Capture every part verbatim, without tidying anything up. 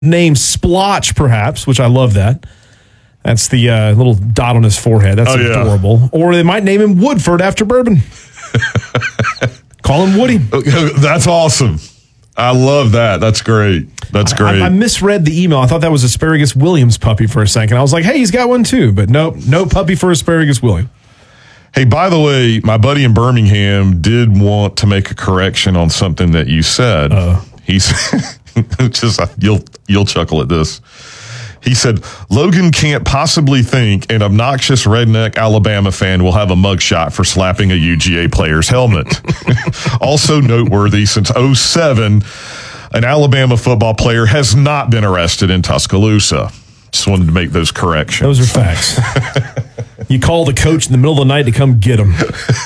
name Splotch, perhaps, which I love that. That's the uh, little dot on his forehead. That's oh, adorable. Yeah. Or they might name him Woodford after bourbon. Call him Woody. That's awesome. I love that. That's great. That's great. I, I misread the email. I thought that was Asparagus Williams puppy for a second. I was like, hey, he's got one too. But nope, no puppy for Asparagus Williams. Hey, by the way, my buddy in Birmingham did want to make a correction on something that you said. Uh, He's just you'll you'll chuckle at this. He said, Logan can't possibly think an obnoxious redneck Alabama fan will have a mugshot for slapping a U G A player's helmet. Also noteworthy, since oh seven, an Alabama football player has not been arrested in Tuscaloosa. Just wanted to make those corrections. Those are facts. You call the coach in the middle of the night to come get him.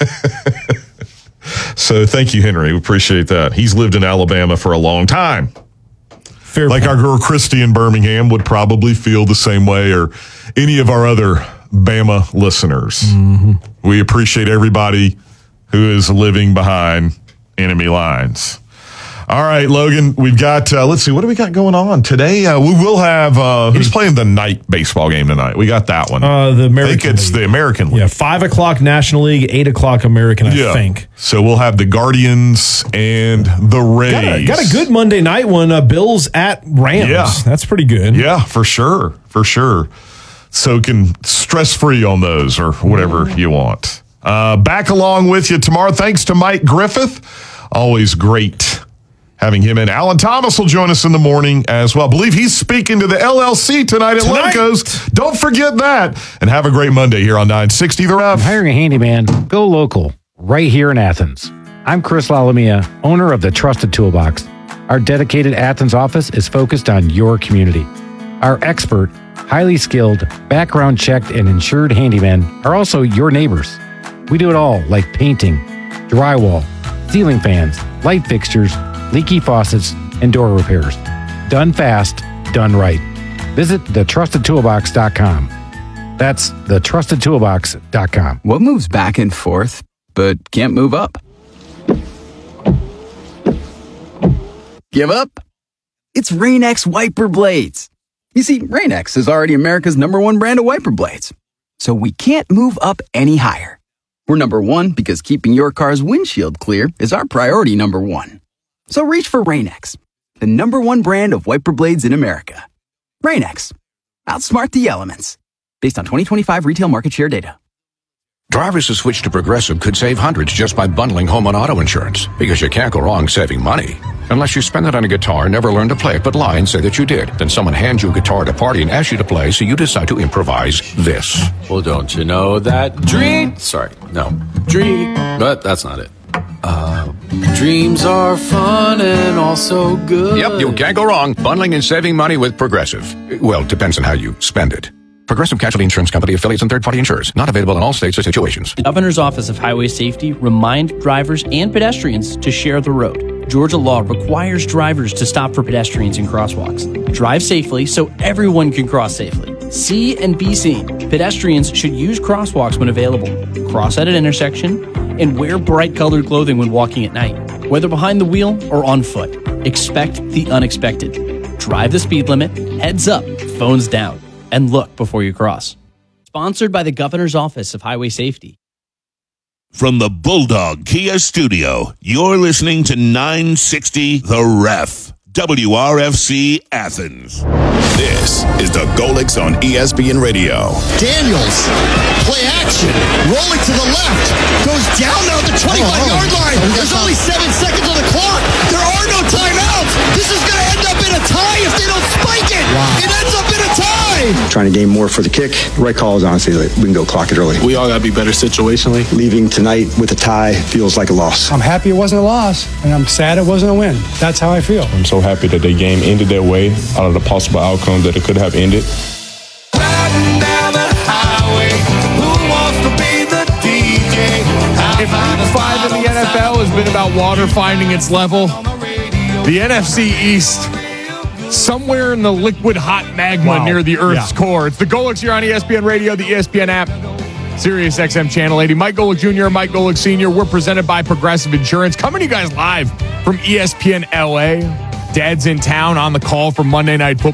So thank you, Henry. We appreciate that. He's lived in Alabama for a long time. Fair like point. Our girl Christy in Birmingham would probably feel the same way, or any of our other Bama listeners. Mm-hmm. We appreciate everybody who is living behind enemy lines. All right, Logan, we've got, uh, let's see, what do we got going on today? Uh, we will have, uh, who's playing the night baseball game tonight? We got that one. Uh, the American I think it's League. the American League. Yeah, five o'clock National League, eight o'clock American, I yeah. think. So we'll have the Guardians and the Rays. Got a, got a good Monday night one, uh, Bills at Rams. Yeah. That's pretty good. Yeah, for sure, for sure. So can stress-free on those or whatever you want. Uh, back along with you tomorrow, thanks to Mike Griffith. Always great having him in. Alan Thomas will join us in the morning as well. I believe he's speaking to the L L C tonight at Lemko's. Don't forget that. And have a great Monday here on nine sixty The Ref. Hiring a handyman, go local, right here in Athens. I'm Chris Lalamia, owner of the Trusted Toolbox. Our dedicated Athens office is focused on your community. Our expert, highly skilled, background checked, and insured handymen are also your neighbors. We do it all, like painting, drywall, ceiling fans, light fixtures, leaky faucets, and door repairs. Done fast, done right. Visit the trusted toolbox dot com. That's the trusted toolbox dot com. What moves back and forth, but can't move up? Give up? It's Rain-X wiper blades. You see, Rain-X is already America's number one brand of wiper blades. So we can't move up any higher. We're number one because keeping your car's windshield clear is our priority number one. So reach for Rain-X, the number one brand of wiper blades in America. Rain-X. Outsmart the elements. Based on twenty twenty-five retail market share data. Drivers who switch to Progressive could save hundreds just by bundling home and auto insurance, because you can't go wrong saving money. Unless you spend it on a guitar, never learn to play it, but lie and say that you did. Then someone hands you a guitar at a party and asks you to play, so you decide to improvise this. Well, don't you know that dream... Sorry, no. Dream... But that's not it. Uh, dreams are fun and also good. Yep, you can't go wrong. Bundling and saving money with Progressive. Well, depends on how you spend it. Progressive Casualty Insurance Company, affiliates, and third-party insurers. Not available in all states or situations. The Governor's Office of Highway Safety remind drivers and pedestrians to share the road. Georgia law requires drivers to stop for pedestrians in crosswalks. Drive safely so everyone can cross safely. See and be seen. Pedestrians should use crosswalks when available, cross at an intersection, and wear bright-colored clothing when walking at night. Whether behind the wheel or on foot, expect the unexpected. Drive the speed limit, heads up, phones down, and look before you cross. Sponsored by the Governor's Office of Highway Safety. From the Bulldog Kia Studio, you're listening to nine sixty The Ref, W R F C Athens. This is the Golix on E S P N Radio. Daniels, play action, rolling to the left, goes down now at the twenty-five-yard line. There's only seven seconds on the clock. There are no timeouts. This is going to end up in a tie if they don't spike it. Wow. It ends up in a tie. Trying to gain more for the kick. The right call is honestly like, we can go clock it early. We all got to be better situationally. Leaving tonight with a tie feels like a loss. I'm happy it wasn't a loss, and I'm sad it wasn't a win. That's how I feel. I'm so happy that the game ended that way, out of the possible outcomes that it could have ended. Riding down the highway, who wants to be the D J? If week five in the N F L has been about water finding its level, the N F C East, somewhere in the liquid hot magma wow. near the Earth's yeah. core. It's the Golix here on E S P N Radio, the E S P N app, Sirius X M Channel eighty. Mike Golick Junior, Mike Golick Senior. We're presented by Progressive Insurance. Coming to you guys live from E S P N L A. Dad's in town on the call for Monday Night Football.